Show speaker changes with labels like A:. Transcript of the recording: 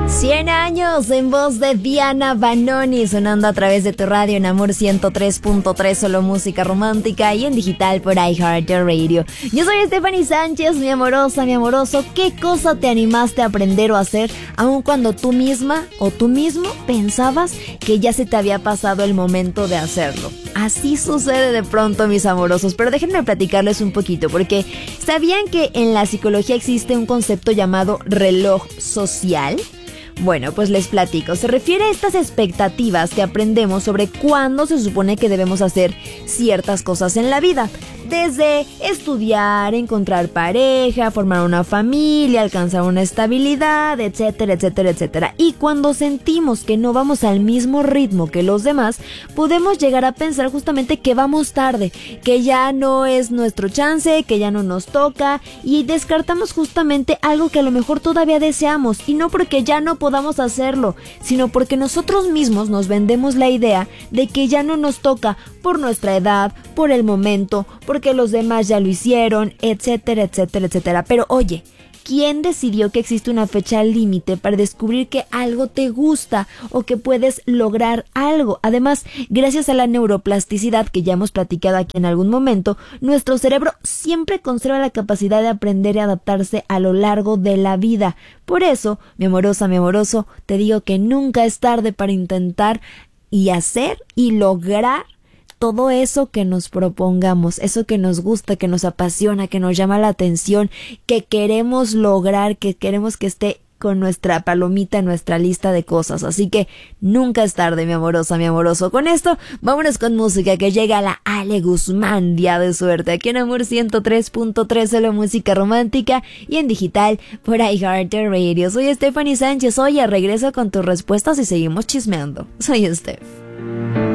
A: 100 años en voz de Diana Vanoni, sonando a través de tu radio en Amor 103.3, solo música romántica, y en digital por iHeartRadio. Yo soy Stephanie Sánchez, mi amorosa, mi amoroso. ¿Qué cosa te animaste a aprender o a hacer, aun cuando tú misma o tú mismo pensabas que ya se te había pasado el momento de hacerlo? Así sucede de pronto, mis amorosos, pero déjenme platicarles un poquito, porque ¿sabían que en la psicología existe un concepto llamado reloj social? Bueno, pues les platico. Se refiere a estas expectativas que aprendemos sobre cuándo se supone que debemos hacer ciertas cosas en la vida. Desde estudiar, encontrar pareja, formar una familia, alcanzar una estabilidad, etcétera, etcétera, etcétera. Y cuando sentimos que no vamos al mismo ritmo que los demás, podemos llegar a pensar justamente que vamos tarde, que ya no es nuestro chance, que ya no nos toca, y descartamos justamente algo que a lo mejor todavía deseamos, y no porque ya no podamos hacerlo, sino porque nosotros mismos nos vendemos la idea de que ya no nos toca por nuestra edad, por el momento, porque los demás ya lo hicieron, etcétera, etcétera, etcétera. Pero oye, ¿quién decidió que existe una fecha límite para descubrir que algo te gusta o que puedes lograr algo? Además, gracias a la neuroplasticidad que ya hemos platicado aquí en algún momento, nuestro cerebro siempre conserva la capacidad de aprender y adaptarse a lo largo de la vida. Por eso, mi amorosa, mi amoroso, te digo que nunca es tarde para intentar y hacer y lograr todo eso que nos propongamos, eso que nos gusta, que nos apasiona, que nos llama la atención, que queremos lograr, que queremos que esté con nuestra palomita en nuestra lista de cosas. Así que nunca es tarde, mi amorosa, mi amoroso. Con esto, vámonos con música, que llega la Ale Guzmán, Día de Suerte, aquí en Amor 103.3, solo música romántica, y en digital por iHeartRadio. Soy Stephanie Sánchez. Oye, regreso con tus respuestas y seguimos chismeando. Soy Steph.